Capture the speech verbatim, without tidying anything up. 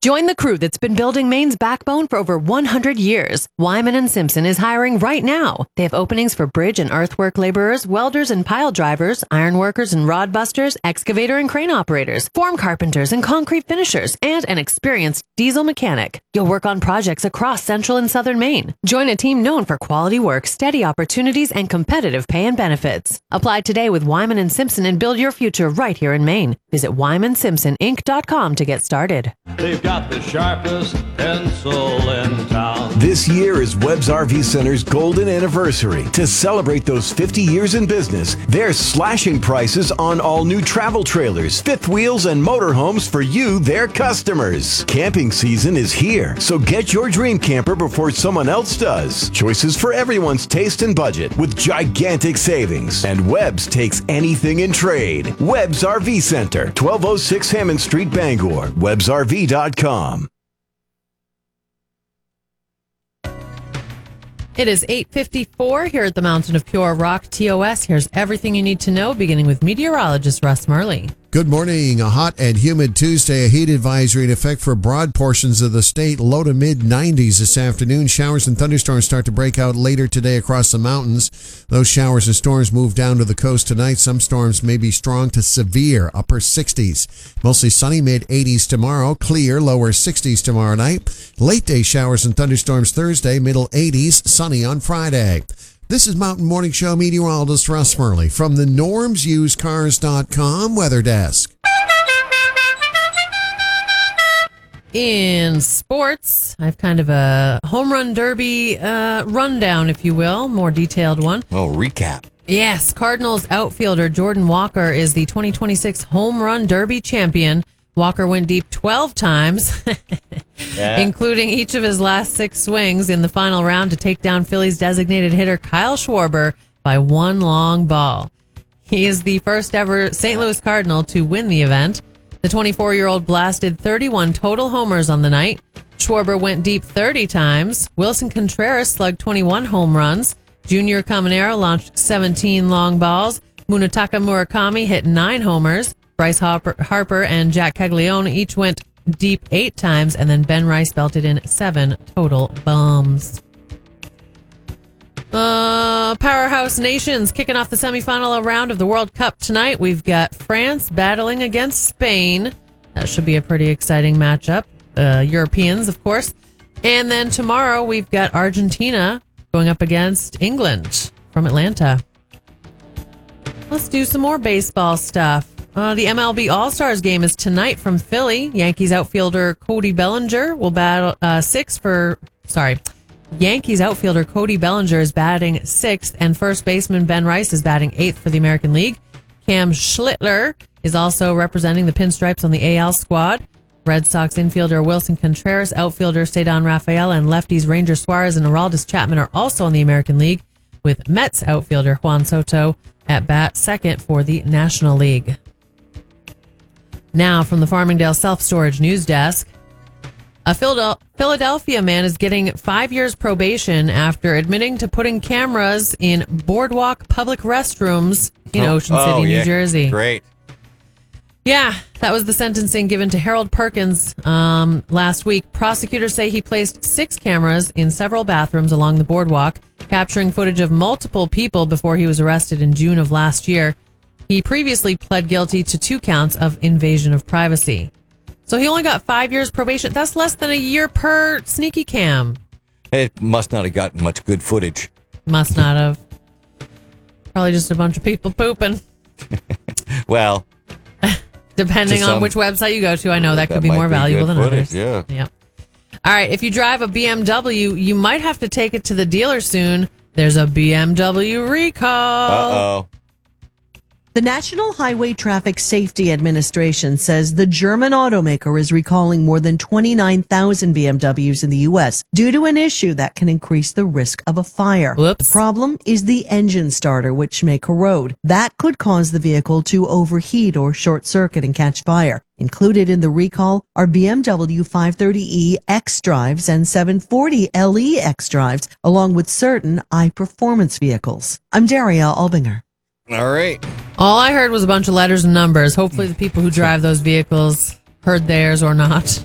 Join the crew that's been building Maine's backbone for over one hundred years. Wyman and Simpson is hiring right now. They have openings for bridge and earthwork laborers, welders and pile drivers, iron workers and rod busters, excavator and crane operators, form carpenters and concrete finishers, and an experienced diesel mechanic. You'll work on projects across central and southern Maine. Join a team known for quality work, steady opportunities, and competitive pay and benefits. Apply today with Wyman and Simpson and build your future right here in Maine. Visit wyman simpson inc dot com to get started. They've got the sharpest pencil in town. This year is Webb's R V Center's golden anniversary. To celebrate those fifty years in business, they're slashing prices on all new travel trailers, fifth wheels, and motorhomes for you, their customers. Camping season is here, so get your dream camper before someone else does. Choices for everyone's taste and budget with gigantic savings. And Webb's takes anything in trade. Webb's R V Center, twelve oh six Hammond Street, Bangor. Webbs R V dot com. It is eight fifty-four here at the Mountain of Pure Rock T O S. Here's everything you need to know, beginning with meteorologist Russ Murley. Good morning. A hot and humid Tuesday. A heat advisory in effect for broad portions of the state. Low to mid nineties this afternoon. Showers and thunderstorms start to break out later today across the mountains. Those showers and storms move down to the coast tonight. Some storms may be strong to severe, upper sixties. Mostly sunny, mid eighties tomorrow. Clear, lower sixties tomorrow night. Late day showers and thunderstorms Thursday, middle eighties. Sunny on Friday. This is Mountain Morning Show meteorologist Russ Murley from the norms used cars dot com weather desk. In sports, I have kind of a home run derby uh, rundown, if you will, more detailed one. Oh, recap. Yes, Cardinals outfielder Jordan Walker is the twenty twenty-six home run derby champion. Walker went deep twelve times, yeah. including each of his last six swings in the final round to take down Phillies designated hitter Kyle Schwarber by one long ball. He is the first ever Saint Louis Cardinal to win the event. The twenty-four-year-old blasted thirty-one total homers on the night. Schwarber went deep thirty times. Wilson Contreras slugged twenty-one home runs. Junior Caminero launched seventeen long balls. Munetaka Murakami hit nine homers. Bryce Harper, Harper and Jack Caglione each went deep eight times, and then Ben Rice belted in seven total bombs. Uh, powerhouse nations kicking off the semifinal round of the World Cup tonight. We've got France battling against Spain. That should be a pretty exciting matchup. Uh, Europeans, of course. And then tomorrow we've got Argentina going up against England from Atlanta. Let's do some more baseball stuff. Uh, the M L B All-Stars game is tonight from Philly. Yankees outfielder Cody Bellinger will battle uh, six for, sorry, Yankees outfielder Cody Bellinger is batting sixth, and first baseman Ben Rice is batting eighth for the American League. Cam Schlittler is also representing the Pinstripes on the A L squad. Red Sox infielder Wilson Contreras, outfielder Cedar Rafael, and lefties Ranger Suarez and Aroldis Chapman are also in the American League, with Mets outfielder Juan Soto at bat second for the National League. Now, from the Farmingdale Self-Storage News Desk, a Philadelphia man is getting five years probation after admitting to putting cameras in boardwalk public restrooms in oh, Ocean oh, City, yeah. New Jersey. Great. Yeah, that was the sentencing given to Harold Perkins um, last week. Prosecutors say he placed six cameras in several bathrooms along the boardwalk, capturing footage of multiple people before he was arrested in June of last year. He previously pled guilty to two counts of invasion of privacy. So he only got five years probation. That's less than a year per sneaky cam. It must not have gotten much good footage. Must not have. Probably just a bunch of people pooping. Well, depending on some, which website you go to, I know that, that could be more be valuable than footage, others. Yeah. Yep. All right. If you drive a B M W, you might have to take it to the dealer soon. There's a B M W recall. Uh-oh. The National Highway Traffic Safety Administration says the German automaker is recalling more than twenty-nine thousand B M Ws in the U S due to an issue that can increase the risk of a fire. Whoops. The problem is the engine starter, which may corrode. That could cause the vehicle to overheat or short circuit and catch fire. Included in the recall are B M W five thirty E X drives and seven forty L E X drives, along with certain I-Performance vehicles. I'm Daria Albinger. All right. All I heard was a bunch of letters and numbers. Hopefully the people who drive those vehicles heard theirs or not.